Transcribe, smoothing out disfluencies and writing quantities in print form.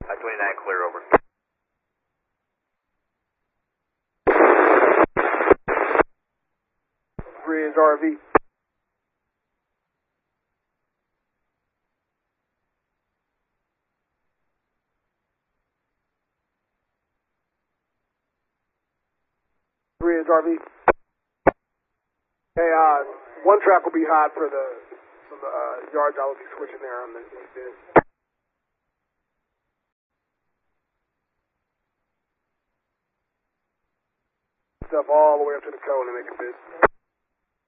I-29 clear, over. 3 is RV. RV. Hey, one track will be hot for the yards. I will be switching there on the bid. Stuff all the way up to the cone and make a bid.